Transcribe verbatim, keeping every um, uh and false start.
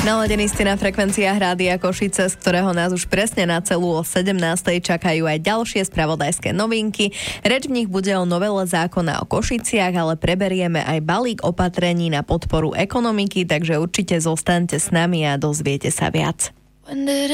Naladení ste na frekvenciách Rádia Košice, z ktorého nás už presne na celú o sedemnástej čakajú aj ďalšie spravodajské novinky. Reč v nich bude o novele zákona o Košiciach, ale preberieme aj balík opatrení na podporu ekonomiky, takže určite zostaňte s nami a dozviete sa viac.